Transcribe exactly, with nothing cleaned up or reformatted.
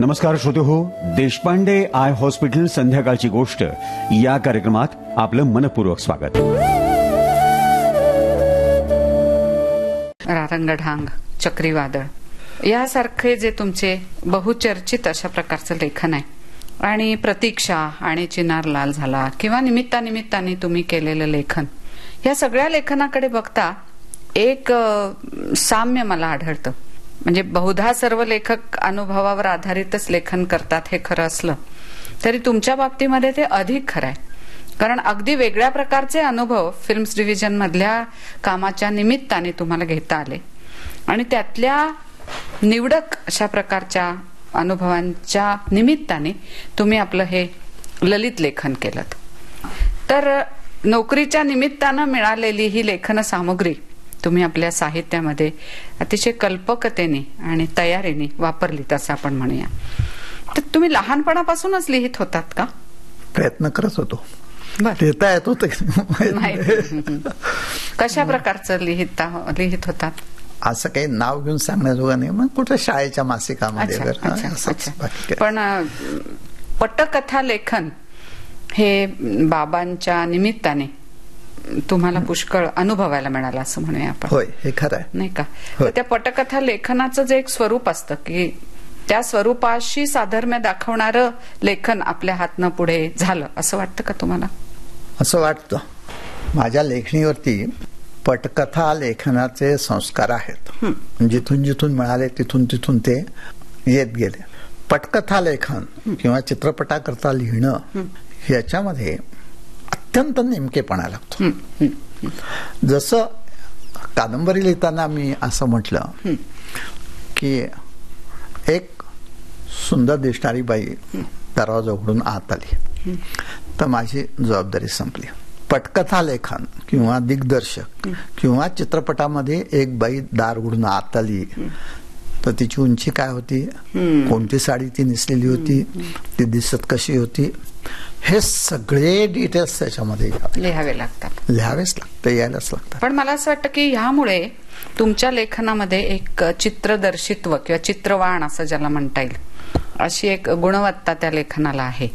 नमस्कार श्रोतेहो, Deshpande I hospital संध्याकाळची गोष्ट या कार्यक्रमात आपलं मनपूर्वक स्वागत. रारंगढांग, चक्रीवादळ यासारखे जे तुमचे बहुचर्चित अशा प्रकारचं लेखन आहे आणि प्रतीक्षा आणि चिनार लाल झाला किंवा निमित्तानिमित्ताने तुम्ही केलेलं लेखन, या सगळ्या लेखनाकडे बघता एक साम्य मला आढळतं. म्हणजे बहुधा सर्व लेखक अनुभवावर आधारितच लेखन करतात हे खरं असलं तरी तुमच्या बाबतीमध्ये ते अधिक खरं आहे. कारण अगदी वेगळ्या प्रकारचे अनुभव फिल्म्स डिव्हिजन मधल्या कामाच्या निमित्ताने तुम्हाला घेता आले आणि त्यातल्या निवडक अशा प्रकारच्या अनुभवांच्या निमित्ताने तुम्ही आपलं हे ललित लेखन केलं. तर नोकरीच्या निमित्तानं मिळालेली ही लेखन सामुग्री तुम्ही आपल्या साहित्यामध्ये अतिशय कल्पकतेने आणि तयारीने वापरलीत असं आपण म्हणूया. तर तुम्ही लहानपणापासूनच लिहित होतात का? प्रयत्न करत होतो. लिहिता येत होत. कशा प्रकारचं लिहिता लिहित होतात? असं काही नाव घेऊन सांगण्याजोगा नाही, मग कुठल्या शाळेच्या मासिकामध्ये. पण पटकथा लेखन हे बाबांच्या निमित्ताने तुम्हाला पुष्कळ अनुभवायला मिळाला असं म्हणूया आपण. होय, हे खरं आहे, नाही का? तर त्या पटकथा लेखनाचं जे एक स्वरूप असतं की त्या स्वरूपाशी साधर्म्य दाखवणारं लेखन आपल्या हातनं पुढे झालं असं वाटतं का तुम्हाला? असं वाटतं. माझ्या लेखणीवरती पटकथा लेखनाचे संस्कार आहेत. जिथून जिथून मिळाले तिथून तिथून ते येत गेले. पटकथा लेखन किंवा चित्रपटाकरता लिहिणं याच्यामध्ये अत्यंत नेमकेपणा लागतो. जसं कादंबरी लिहिताना मी असं म्हटलं की एक सुंदर दिसणारी बाई दरवाजा उघडून आत आली तर माझी जबाबदारी संपली. पटकथा लेखन किंवा दिग्दर्शक किंवा चित्रपटामध्ये एक बाई दार उघडून आत आली तर तिची उंची काय होती, कोणती साडी ती नेसलेली होती, ती दिसत कशी होती, हे सगळे डिटेल्स त्याच्यामध्ये लिहावे लागतात. लिहावेच लागतं, यायलाच लागतं. पण मला असं वाटतं की ह्यामुळे तुमच्या लेखनामध्ये एक चित्रदर्शित्व किंवा चित्रवाण असं ज्याला म्हणता येईल अशी एक गुणवत्ता त्या लेखनाला आहे.